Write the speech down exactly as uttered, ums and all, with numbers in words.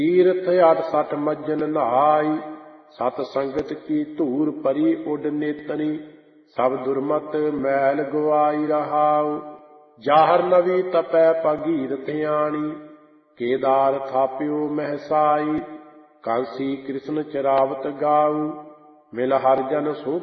ਤੀਰਥ ਅਠ ਸਠ ਮੱਜਨ ਨਹਾਈ, ਸਤ ਸੰਗਤ ਕੀ ਧੂਰ ਪਰੀ ਉੱਡ ਨੇਤਨੀ, ਸਭ ਦੁਰਮਤ ਮੈਲ ਗਵਾਈ ਰਹਾਉ। ਜਾਹਰ ਨਵੀ ਤਪੈ ਭਗੀਰਥ ਆਣੀ, ਕੇਦਾਰ ਥਾਪਿਓ ਮਹਿਸਾਈ, ਕਾਂਸੀ ਕ੍ਰਿਸ਼ਨ ਚਰਾਵਤ ਗਾਉ, ਮਿਲ ਹਰ ਜਨ ਸੋ